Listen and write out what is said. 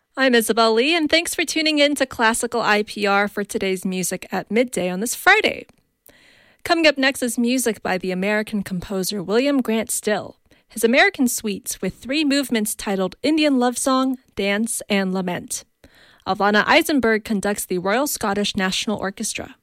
I'm Isabel Lee, and thanks for tuning in to Classical IPR for today's music at midday on this Friday. Coming up next is music by the American composer William Grant Still. His American suites with 3 movements titled Indian Love Song, Dance, and Lament. Alvana Eisenberg conducts the Royal Scottish National Orchestra.